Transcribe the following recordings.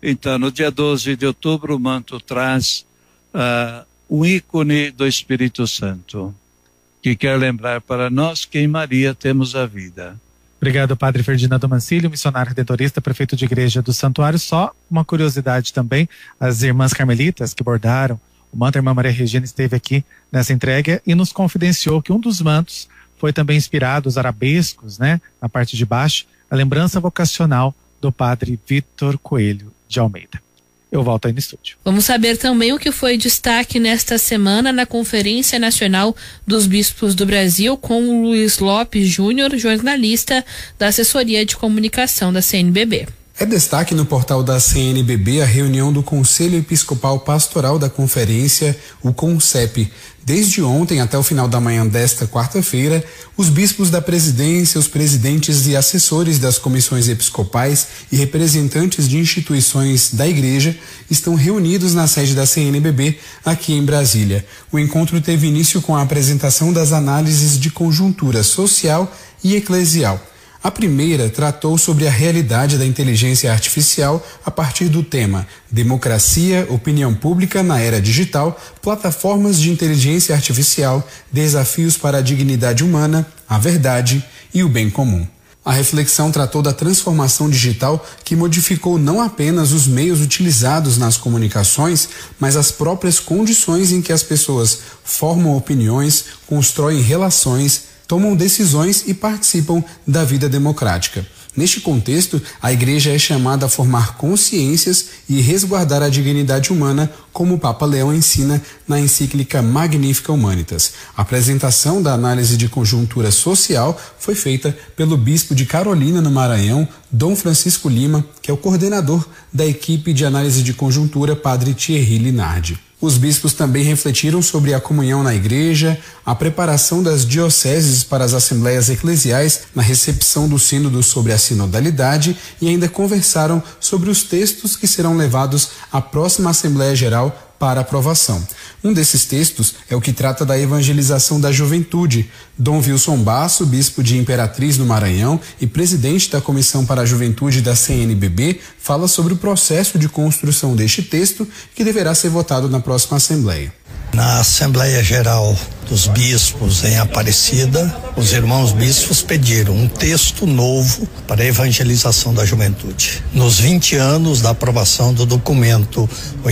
Então, no dia 12 de outubro, o manto traz o ícone do Espírito Santo, que quer lembrar para nós que em Maria temos a vida. Obrigado, Padre Ferdinando Mancilio, missionário redentorista, prefeito de igreja do Santuário. Só uma curiosidade também, as irmãs carmelitas que bordaram o manto, a irmã Maria Regina esteve aqui nessa entrega e nos confidenciou que um dos mantos foi também inspirado, os arabescos, né, na parte de baixo, a lembrança vocacional do Padre Vitor Coelho de Almeida. Eu volto aí no estúdio. Vamos saber também o que foi destaque nesta semana na Conferência Nacional dos Bispos do Brasil com o Luiz Lopes Júnior, jornalista da Assessoria de Comunicação da CNBB. É destaque no portal da CNBB a reunião do Conselho Episcopal Pastoral da Conferência, o CONCEP. Desde ontem até o final da manhã desta quarta-feira, os bispos da presidência, os presidentes e assessores das comissões episcopais e representantes de instituições da igreja estão reunidos na sede da CNBB aqui em Brasília. O encontro teve início com a apresentação das análises de conjuntura social e eclesial. A primeira tratou sobre a realidade da inteligência artificial a partir do tema Democracia, Opinião Pública na Era Digital, Plataformas de Inteligência Artificial, Desafios para a Dignidade Humana, a Verdade e o Bem Comum. A reflexão tratou da transformação digital que modificou não apenas os meios utilizados nas comunicações, mas as próprias condições em que as pessoas formam opiniões, constroem relações, tomam decisões e participam da vida democrática. Neste contexto, a Igreja é chamada a formar consciências e resguardar a dignidade humana, como o Papa Leão ensina na encíclica Magnifica Humanitas. A apresentação da análise de conjuntura social foi feita pelo bispo de Carolina, no Maranhão, Dom Francisco Lima, que é o coordenador da equipe de análise de conjuntura, Padre Thierry Linardi. Os bispos também refletiram sobre a comunhão na igreja, a preparação das dioceses para as assembleias eclesiais na recepção do sínodo sobre a sinodalidade e ainda conversaram sobre os textos que serão levados à próxima Assembleia Geral para aprovação. Um desses textos é o que trata da evangelização da juventude. Dom Wilson Basso, bispo de Imperatriz no Maranhão e presidente da Comissão para a Juventude da CNBB, fala sobre o processo de construção deste texto que deverá ser votado na próxima Assembleia. Na Assembleia Geral dos Bispos em Aparecida, os irmãos bispos pediram um texto novo para a evangelização da juventude, nos 20 anos da aprovação do documento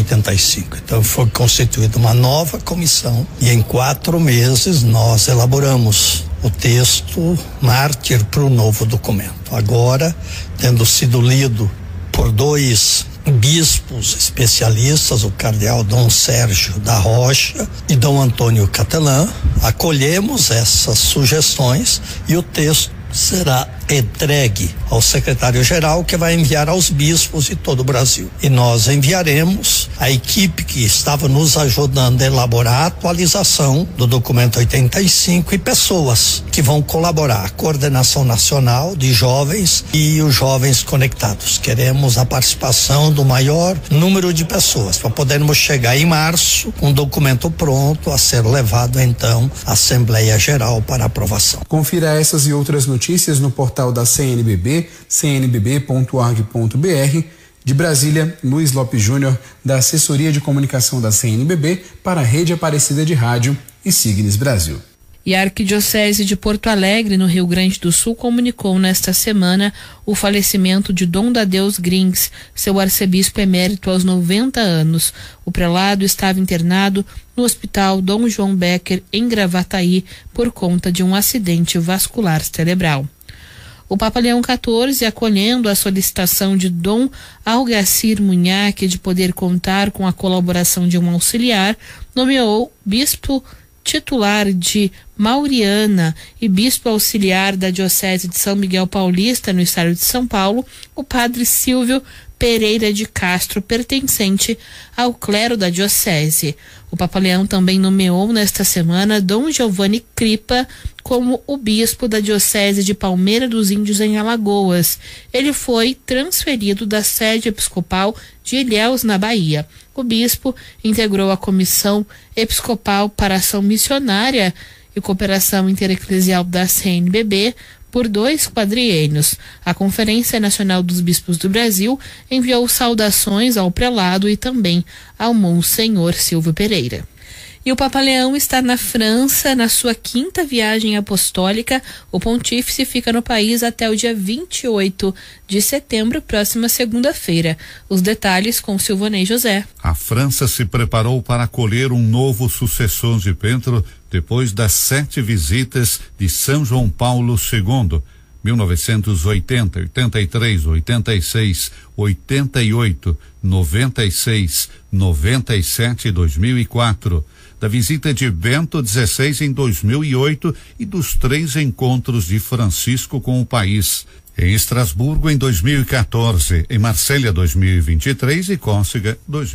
85. Então foi constituída uma nova comissão e em 4 meses nós elaboramos o texto mártir para o novo documento. Agora, tendo sido lido por 2 bispos especialistas, o cardeal Dom Sérgio da Rocha e Dom Antônio Catelã, acolhemos essas sugestões e o texto será entregue ao secretário-geral, que vai enviar aos bispos de todo o Brasil. E nós enviaremos a equipe que estava nos ajudando a elaborar a atualização do documento 85 e pessoas que vão colaborar, a coordenação nacional de jovens e os jovens conectados. Queremos a participação do maior número de pessoas para podermos chegar em março com um documento pronto a ser levado então à Assembleia Geral para aprovação. Confira essas e outras notícias no portal da CNBB, cnbb.org.br. De Brasília, Luiz Lopes Júnior, da Assessoria de Comunicação da CNBB, para a Rede Aparecida de Rádio e Signes Brasil. E a Arquidiocese de Porto Alegre, no Rio Grande do Sul, comunicou nesta semana o falecimento de Dom Dadeus Grings, seu arcebispo emérito aos 90 anos. O prelado estava internado no Hospital Dom João Becker, em Gravataí, por conta de um acidente vascular cerebral. O Papa Leão XIV, acolhendo a solicitação de Dom Algacir Munhac de poder contar com a colaboração de um auxiliar, nomeou bispo titular de Mauriana e bispo auxiliar da Diocese de São Miguel Paulista, no estado de São Paulo, o padre Silvio Pereira de Castro, pertencente ao clero da Diocese. O Papa Leão também nomeou nesta semana Dom Giovanni Cripa como o bispo da Diocese de Palmeira dos Índios, em Alagoas. Ele foi transferido da sede episcopal de Ilhéus, na Bahia. O bispo integrou a Comissão Episcopal para Ação Missionária e Cooperação Intereclesial da CNBB, por 2 quadriênios. A Conferência Nacional dos Bispos do Brasil enviou saudações ao prelado e também ao Monsenhor Silvio Pereira. E o Papa Leão está na França, na sua 5ª viagem apostólica. O pontífice fica no país até o dia 28 de setembro, próxima segunda-feira. Os detalhes com Silvanei José. A França se preparou para acolher um novo sucessor de Pedro depois das 7 visitas de São João Paulo II, 1980, 83, 86, 88, 96, 97 e 2004. Da visita de Bento XVI em 2008 e dos 3 encontros de Francisco com o país. Em Estrasburgo em 2014, em Marselha 2023 e Córcega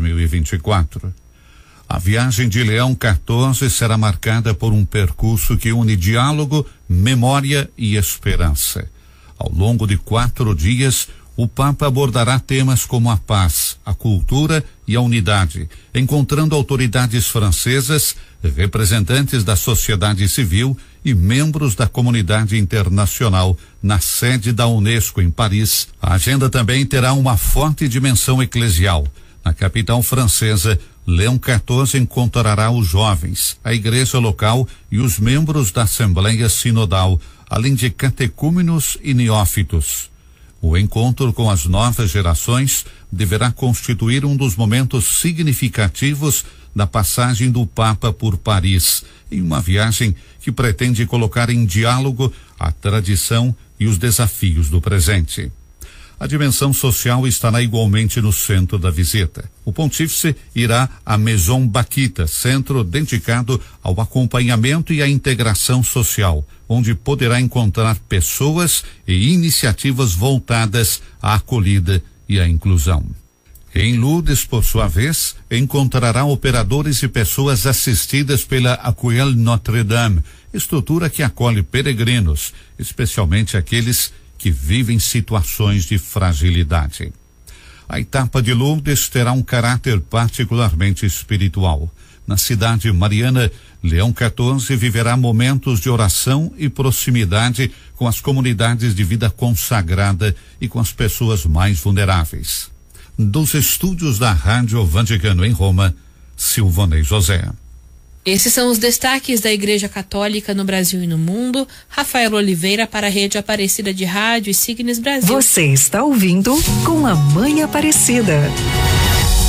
2024. A viagem de Leão XIV será marcada por um percurso que une diálogo, memória e esperança. Ao longo de 4 dias, o Papa abordará temas como a paz, a cultura e a unidade, encontrando autoridades francesas, representantes da sociedade civil e membros da comunidade internacional na sede da Unesco em Paris. A agenda também terá uma forte dimensão eclesial. Na capital francesa, Leão XIV encontrará os jovens, a igreja local e os membros da Assembleia Sinodal, além de catecúmenos e neófitos. O encontro com as novas gerações deverá constituir um dos momentos significativos da passagem do Papa por Paris, em uma viagem que pretende colocar em diálogo a tradição e os desafios do presente. A dimensão social estará igualmente no centro da visita. O pontífice irá à Maison Baquita, centro dedicado ao acompanhamento e à integração social, onde poderá encontrar pessoas e iniciativas voltadas à acolhida e à inclusão. Em Lourdes, por sua vez, encontrará operadores e pessoas assistidas pela École Notre-Dame, estrutura que acolhe peregrinos, especialmente aqueles que vivem situações de fragilidade. A etapa de Lourdes terá um caráter particularmente espiritual. Na cidade mariana, Leão XIV viverá momentos de oração e proximidade com as comunidades de vida consagrada e com as pessoas mais vulneráveis. Dos estúdios da Rádio Vaticano em Roma, Silvanei José. Esses são os destaques da Igreja Católica no Brasil e no mundo. Rafael Oliveira para a Rede Aparecida de Rádio e Signes Brasil. Você está ouvindo Com a Mãe Aparecida.